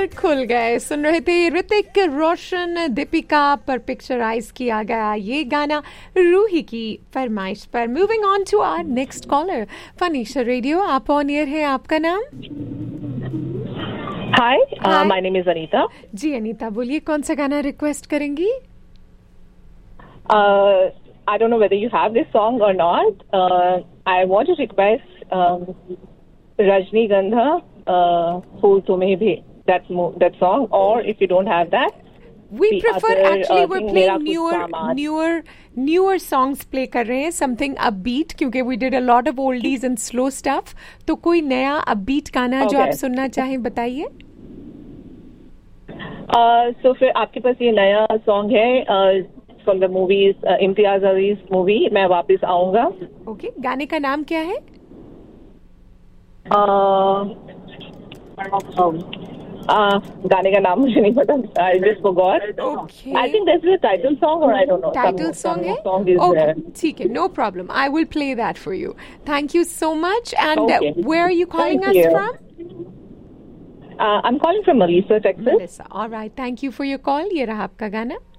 नर खुल गए सुन रहे थे ऋतिक रोशन दीपिका पर पिक्चराइज किया गया ये गाना रूही की फरमाइश पर। Moving on to our next collar फनीशा radio, आप ऑन एयर है, आपका नाम? हाय, माय नेम इज अनीता। जी अनीता, बोलिए कौन सा गाना रिक्वेस्ट करेंगी? I don't know whether you have this song or not. I want to request Rajnigandha, Phool Tumhe Bhi, that song, or if you don't have that, we prefer actually we're playing newer songs play कर रहे हैं, something upbeat, क्योंकि we did a lot of oldies and slow stuff. तो कोई नया upbeat गाना जो आप सुनना चाहें बताइए। So फिर आपके पास ये नया song है from the movies, Imtiaz Aziz movie मैं वापस आऊंगा। ओके, गाने का नाम क्या है? गाने का नाम मुझे नहीं पता, I just forgot. Okay. I think that's the title song or I don't know. Title song है? Okay, ठीक है, no problem. I will play that for you. Thank you so much. And where are you calling us from? I'm calling from Melissa, Texas. Melissa, all right. Thank you for your call. ये रहा आपका गाना।